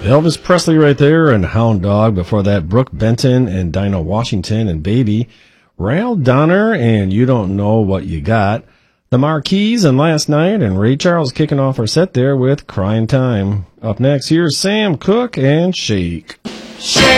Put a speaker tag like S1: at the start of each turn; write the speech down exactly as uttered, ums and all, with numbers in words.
S1: Elvis Presley right there and Hound Dog. Before that, Brooke Benton and Dinah Washington and Baby. Ral Donner and You Don't Know What You Got. The Marquis and Last Night, and Ray Charles kicking off our set there with Crying Time. Up next, here's Sam Cooke and Shake.
S2: Shake.